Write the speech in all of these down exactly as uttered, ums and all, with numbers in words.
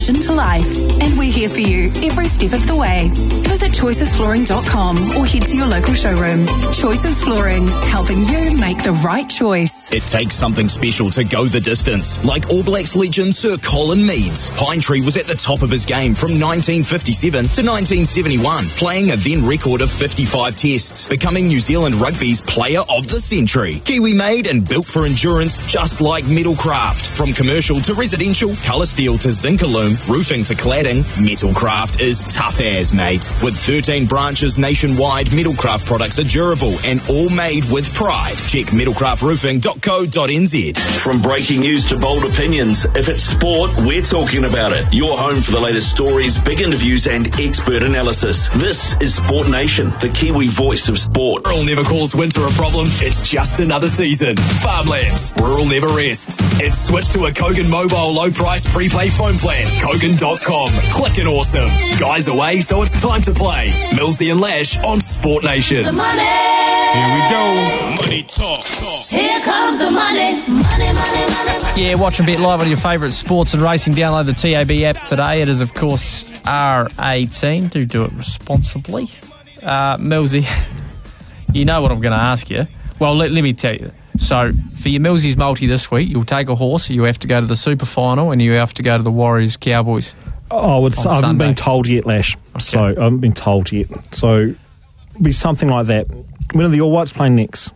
to life, and we're here for you every step of the way. Visit choices flooring dot com or head to your local showroom. Choices Flooring, helping you make the right choice. It takes something special to go the distance, like All Blacks legend Sir Colin Meads. Pinetree was at the top of his game from nineteen fifty-seven to nineteen seventy-one, playing a then record of fifty-five tests, becoming New Zealand Rugby's Player of the Century. Kiwi made and built for endurance, just like Metalcraft. From commercial to residential, colour steel to zinc aluminum, roofing to cladding, Metalcraft is tough as, mate. With thirteen branches nationwide, Metalcraft products are durable and all made with pride. Check metalcraft roofing dot co dot n z. From breaking news to bold opinions, if it's sport, we're talking about it. Your home for the latest stories, big interviews and expert analysis. This is Sport Nation, the Kiwi voice of sport. Rural never calls winter a problem, it's just another season. Farmlands, Rural never rests. And switch to a Kogan mobile low price prepay phone plan. Kogan dot com. Click and awesome. Guys away, so it's time to play. Millsy and Lash on Sport Nation. The money. Here we go. Money talk. talk. Here comes the money. Money, money, money, money. Yeah, watch and bet live on your favourite sports and racing. Download the T A B app today. It is, of course, R eighteen. Do do it responsibly. Uh, Millsy, you know what I'm going to ask you. Well, let, let me tell you. So, for your Millsy's multi this week, you'll take a horse, you have to go to the super final, and you have to go to the Warriors Cowboys. Oh, I, would say, I haven't been told yet, Lash. Okay. So, I haven't been told yet. So, it'll be something like that. When are the All Whites playing next?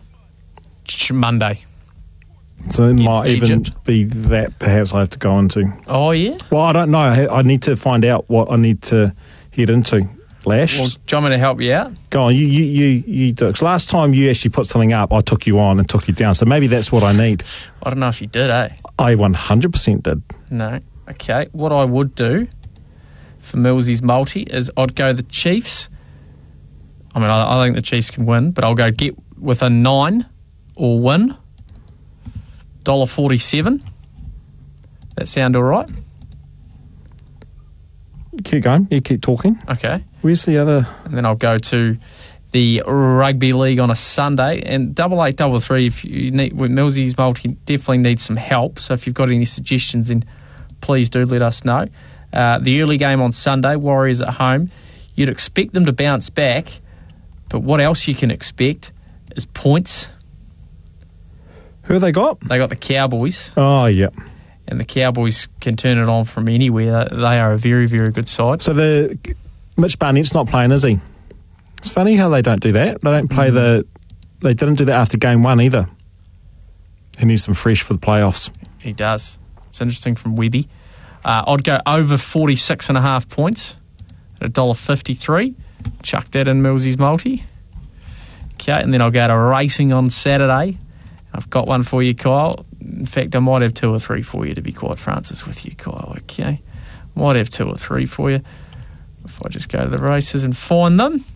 Monday. So, it Against might even Egypt. be that perhaps I have to go into. Oh, yeah? Well, I don't know. I, I need to find out what I need to head into. Lash. Well, do you want me to help you out? Go on, you you you, you do it. 'Cause last time you actually put something up, I took you on and took you down. So maybe that's what I need. I don't know if you did, eh? I one hundred percent did. No. Okay. What I would do for Millsy's multi is I'd go the Chiefs. I mean, I, I think the Chiefs can win, but I'll go get with a nine or win. one dollar forty-seven. That sound all right? Keep going. You keep talking. Okay. Where's the other? And then I'll go to the Rugby League on a Sunday. And double eight, double three, if you need, with Millsy's multi, definitely needs some help. So if you've got any suggestions, then please do let us know. Uh, the early game on Sunday, Warriors at home. You'd expect them to bounce back, but what else you can expect is points. Who have they got? They got the Cowboys. Oh, yeah. And the Cowboys can turn it on from anywhere. They are a very, very good side. So the Mitch Barnett's not playing, is he? It's funny how they don't do that. They don't play mm. the... They didn't do that after game one either. He needs some fresh for the playoffs. He does. It's interesting from Webby. Uh, I'd go over forty-six and a half points at one dollar fifty-three. Chuck that in Millsy's multi. Okay, and then I'll go to racing on Saturday. I've got one for you, Kyle. In fact, I might have two or three for you, to be quite Francis with you, Kyle, okay? Might have two or three for you. If I just go to the races and find them.